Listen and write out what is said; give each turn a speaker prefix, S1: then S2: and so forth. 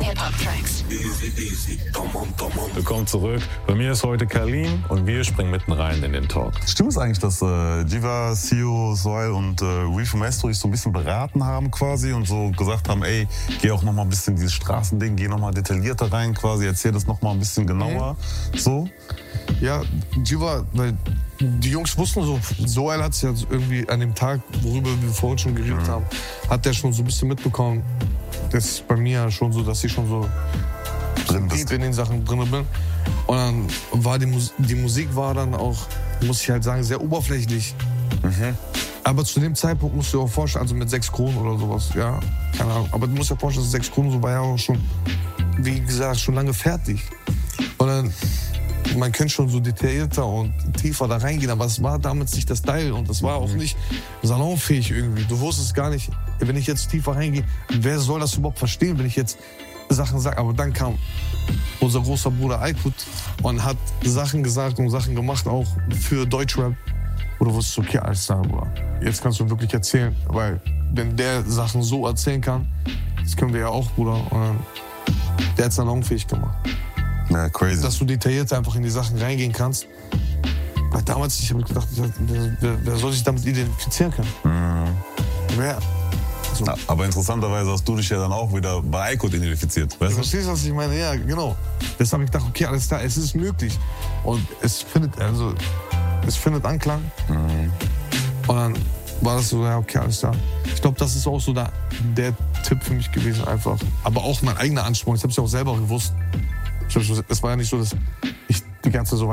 S1: Hip-Hop-Tracks.
S2: Willkommen zurück. Bei mir ist heute Kalin und wir springen mitten rein in den Talk.
S3: Stimmt es eigentlich, dass Jiva, Sio, Soil und Reefer Maestro sich so ein bisschen beraten haben quasi und so gesagt haben, ey, geh auch noch mal ein bisschen dieses Straßending, geh noch mal detaillierter rein quasi, erzähl das noch mal ein bisschen genauer, so?
S4: Ja, Jiva, weil die Jungs wussten so, Soil hat es ja irgendwie an dem Tag, worüber wir vorhin schon geredet haben, hat der schon so ein bisschen mitbekommen. Das ist bei mir schon so, dass ich schon so deep in den Sachen drin bin. Und dann war die Musik war dann auch, muss ich halt sagen, sehr oberflächlich. Aber zu dem Zeitpunkt musst du dir auch vorstellen, also mit 6 Kronen oder sowas, ja, keine Ahnung. Aber du musst dir vorstellen, dass 6 Kronen so war ja auch schon, wie gesagt, schon lange fertig. Und dann, man könnte schon so detaillierter und tiefer da reingehen, aber es war damals nicht das Style und es war auch nicht salonfähig irgendwie. Du wusstest gar nicht, wenn ich jetzt tiefer reingehe, wer soll das überhaupt verstehen, wenn ich jetzt Sachen sage. Aber dann kam unser großer Bruder Aykut und hat Sachen gesagt und Sachen gemacht, auch für Deutschrap. Oder wusstest du, okay, alles klar, Bruder. Jetzt kannst du wirklich erzählen, weil wenn der Sachen so erzählen kann, das können wir ja auch, Bruder. Und der hat es salonfähig gemacht.
S3: Ja, crazy.
S4: Dass du detailliert einfach in die Sachen reingehen kannst. Weil damals, ich habe gedacht, wer soll sich damit identifizieren können? Wer? So.
S3: Ja, aber interessanterweise hast du dich ja dann auch wieder bei Aykut identifiziert, weißt
S4: Du
S3: du?
S4: verstehst, was ich meine? Ja, genau. Deshalb habe ich gedacht, okay, alles klar, es ist möglich. Und es findet Anklang. Und dann war das so, ja, okay, alles klar. Ich glaube, das ist auch so der Tipp für mich gewesen einfach. Aber auch mein eigener Ansporn. Ich habe es ja auch selber gewusst. Es war ja nicht so, dass ich die ganze so